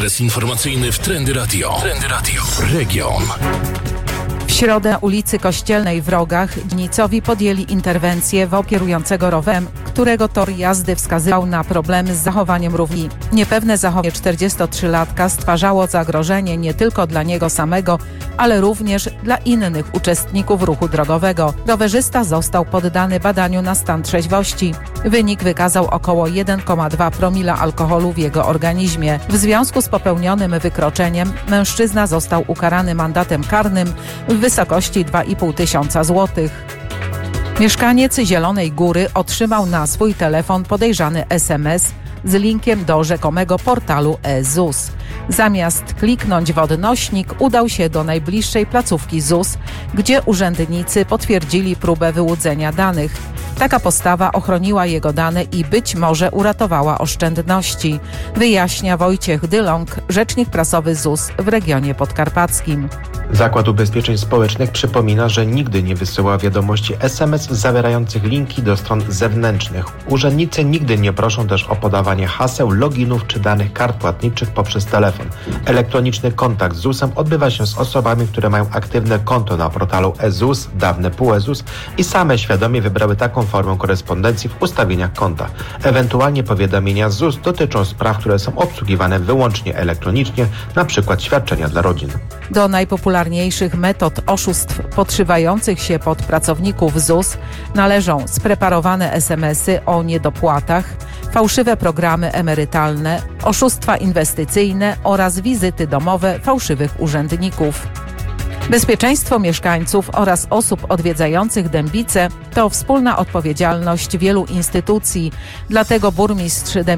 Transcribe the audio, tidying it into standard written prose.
Ekspres informacyjny w Trendy Radio. Trendy Radio. Region. W środę na ulicy Kościelnej w Rogach dzielnicowi podjęli interwencję kierującego rowerem, którego tor jazdy wskazywał na problemy z zachowaniem równi. Niepewne zachowanie 43-latka stwarzało zagrożenie nie tylko dla niego samego, ale również dla innych uczestników ruchu drogowego. Rowerzysta został poddany badaniu na stan trzeźwości. Wynik wykazał około 1,2 promila alkoholu w jego organizmie. W związku z popełnionym wykroczeniem mężczyzna został ukarany mandatem karnym w wysokości 2,5 tysiąca złotych. Mieszkaniec Zielonej Góry otrzymał na swój telefon podejrzany SMS z linkiem do rzekomego portalu e-ZUS. Zamiast kliknąć w odnośnik, udał się do najbliższej placówki ZUS, gdzie urzędnicy potwierdzili próbę wyłudzenia danych. Taka postawa ochroniła jego dane i być może uratowała oszczędności, wyjaśnia Wojciech Dylong, rzecznik prasowy ZUS w regionie podkarpackim. Zakład Ubezpieczeń Społecznych przypomina, że nigdy nie wysyła wiadomości SMS zawierających linki do stron zewnętrznych. Urzędnicy nigdy nie proszą też o podawanie haseł, loginów czy danych kart płatniczych poprzez telefon. Elektroniczny kontakt z ZUS-em odbywa się z osobami, które mają aktywne konto na portalu e-ZUS, dawne PUE-ZUS i same świadomie wybrały taką formę korespondencji w ustawieniach konta. Ewentualnie powiadomienia z ZUS dotyczą spraw, które są obsługiwane wyłącznie elektronicznie, np. świadczenia dla rodzin. Do najpopularniejszych metod oszustw podszywających się pod pracowników ZUS należą spreparowane SMS-y o niedopłatach, fałszywe programy emerytalne, oszustwa inwestycyjne oraz wizyty domowe fałszywych urzędników. Bezpieczeństwo mieszkańców oraz osób odwiedzających Dębice to wspólna odpowiedzialność wielu instytucji, dlatego burmistrz